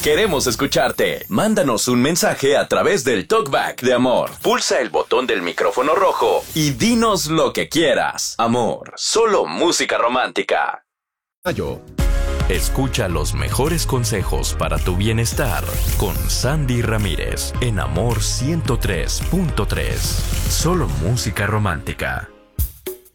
Queremos escucharte. Mándanos un mensaje a través del TalkBack de Amor. Pulsa el botón del micrófono rojo y dinos lo que quieras. Amor, solo música romántica. Escucha los mejores consejos para tu bienestar con Sandy Ramírez en Amor 103.3. Solo música romántica.